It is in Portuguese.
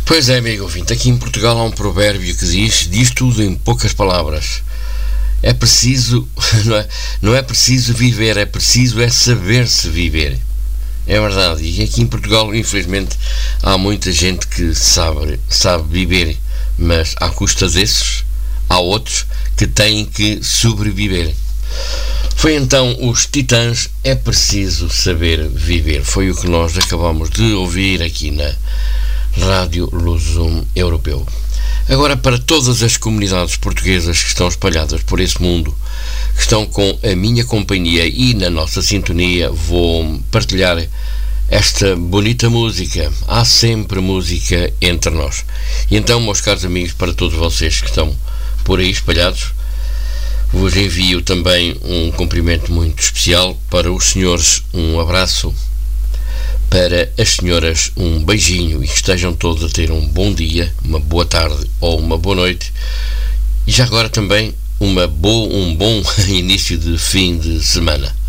Pois é, amigo ouvinte, aqui em Portugal há um provérbio que diz tudo em poucas palavras. É preciso, não é preciso viver, é preciso saber-se viver. É verdade, e aqui em Portugal, infelizmente, há muita gente que sabe viver, mas à custa desses, há outros que têm que sobreviver. Foi então os Titãs, É Preciso Saber Viver. Foi o que nós acabamos de ouvir aqui na Rádio Lusum Europeu. Agora, para todas as comunidades portuguesas que estão espalhadas por esse mundo, que estão com a minha companhia e na nossa sintonia, vou partilhar esta bonita música. Há sempre música entre nós. E então, meus caros amigos, para todos vocês que estão por aí espalhados, vos envio também um cumprimento muito especial. Para os senhores, um abraço. Para as senhoras, um beijinho, e que estejam todos a ter um bom dia, uma boa tarde ou uma boa noite. E já agora também um bom início de fim de semana.